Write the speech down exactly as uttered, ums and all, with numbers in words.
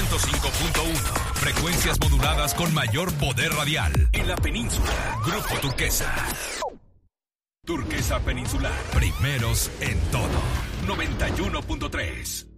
ciento cinco punto uno. Frecuencias moduladas con mayor poder radial. En la península, Grupo Turquesa. Turquesa Peninsular. Primeros en todo. noventa y uno punto tres.